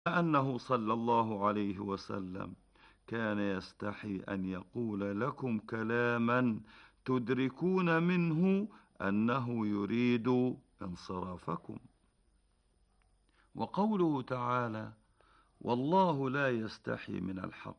أنه صلى الله عليه وسلم كان يستحي أن يقول لكم كلاما تدركون منه أنه يريد انصرافكم. وقوله تعالى: والله لا يستحي من الحق،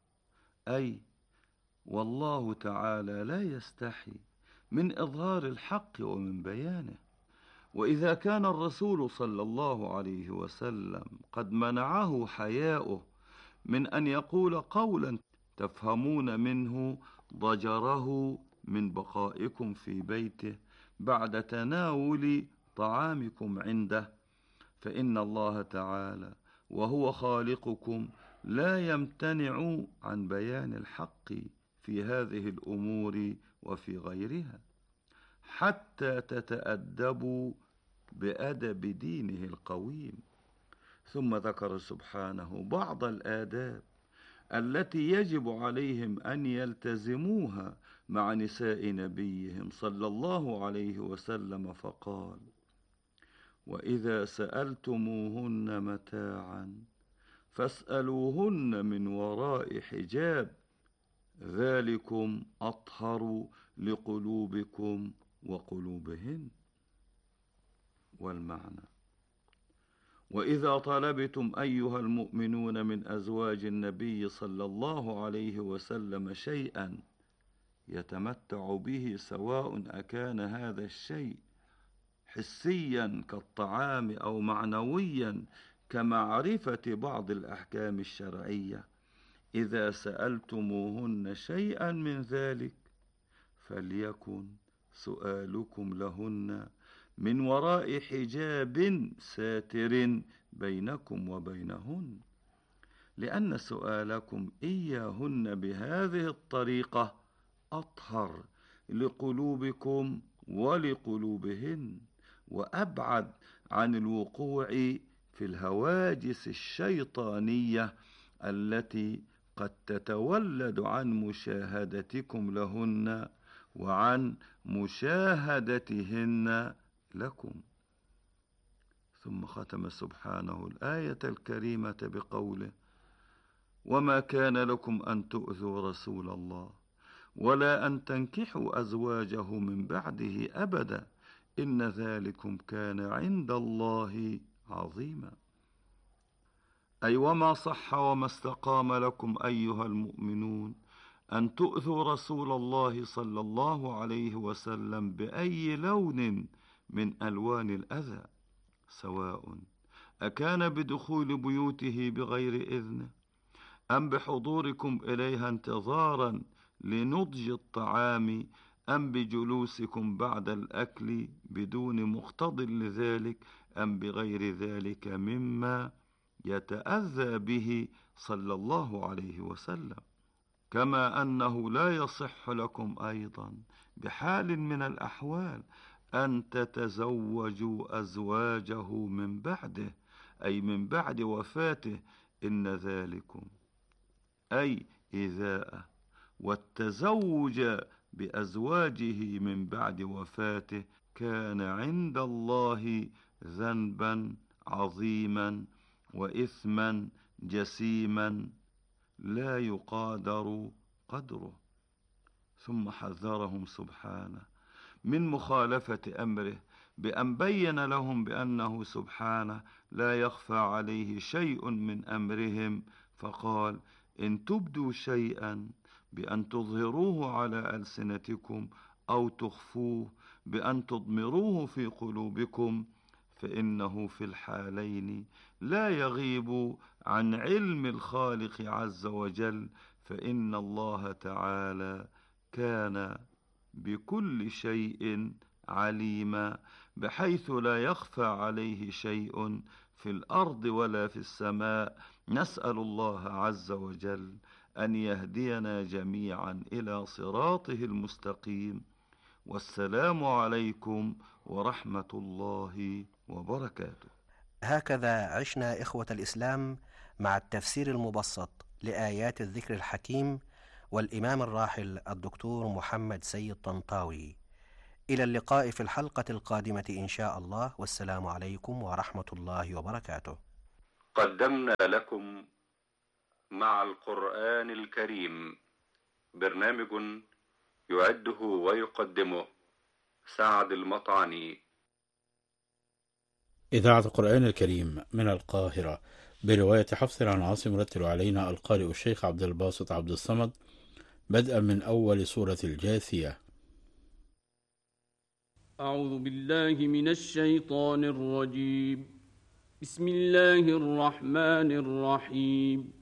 أي والله تعالى لا يستحي من إظهار الحق ومن بيانه. وإذا كان الرسول صلى الله عليه وسلم قد منعه حياؤه من أن يقول قولا تفهمون منه ضجره من بقائكم في بيته بعد تناول طعامكم عنده، فإن الله تعالى وهو خالقكم لا يمتنع عن بيان الحق في هذه الأمور وفي غيرها، حتى تتأدبوا بأدب دينه القويم. ثم ذكر سبحانه بعض الآداب التي يجب عليهم أن يلتزموها مع نساء نبيهم صلى الله عليه وسلم، فقال: وإذا سألتموهن متاعا فاسألوهن من وراء حجاب، ذلكم أطهر لقلوبكم وقلوبهن. والمعنى: وإذا طلبتم أيها المؤمنون من أزواج النبي صلى الله عليه وسلم شيئا يتمتع به، سواء أكان هذا الشيء حسيا كالطعام أو معنويا كمعرفة بعض الأحكام الشرعية، إذا سألتموهن شيئا من ذلك فليكن سؤالكم لهن من وراء حجاب ساتر بينكم وبينهن، لأن سؤالكم إياهن بهذه الطريقة أطهر لقلوبكم ولقلوبهن، وأبعد عن الوقوع في الهواجس الشيطانية التي قد تتولد عن مشاهدتكم لهن وعن مشاهدتهن لكم. ثم ختم سبحانه الآية الكريمة بقوله: وما كان لكم أن تؤذوا رسول الله ولا أن تنكحوا أزواجه من بعده أبدا، إن ذلكم كان عند الله عظيما. أي وما صح وما استقام لكم أيها المؤمنون أن تؤذوا رسول الله صلى الله عليه وسلم بأي لون من ألوان الأذى، سواء أكان بدخول بيوته بغير إذنه أم بحضوركم إليها انتظارا لنضج الطعام أم بجلوسكم بعد الأكل بدون مقتض لذلك أم بغير ذلك مما يتأذى به صلى الله عليه وسلم. كما أنه لا يصح لكم أيضا بحال من الأحوال أن تتزوجوا أزواجه من بعده، أي من بعد وفاته، إن ذلكم أي إذاء والتزوج بأزواجه من بعد وفاته كان عند الله ذنبا عظيما وإثما جسيما لا يقادر قدره. ثم حذرهم سبحانه من مخالفة أمره بأن بين لهم بأنه سبحانه لا يخفى عليه شيء من أمرهم، فقال: إن تبدوا شيئا بأن تظهروه على ألسنتكم أو تخفوه بأن تضمروه في قلوبكم فإنه في الحالين لا يغيب عن علم الخالق عز وجل، فإن الله تعالى كان بكل شيء عليما، بحيث لا يخفى عليه شيء في الأرض ولا في السماء. نسأل الله عز وجل أن يهدينا جميعا إلى صراطه المستقيم. والسلام عليكم ورحمة الله وبركاته. هكذا عشنا إخوة الإسلام مع التفسير المبسط لآيات الذكر الحكيم والإمام الراحل الدكتور محمد سيد طنطاوي. إلى اللقاء في الحلقة القادمة إن شاء الله، والسلام عليكم ورحمة الله وبركاته. قدمنا لكم مع القرآن الكريم برنامج يعده ويقدمه سعد المطعني. إذاعة القرآن الكريم من القاهرة برواية حفص عن عاصم. رتل علينا القارئ الشيخ عبد الباسط عبد الصمد بدءا من أول سورة الجاثية. أعوذ بالله من الشيطان الرجيم. بسم الله الرحمن الرحيم.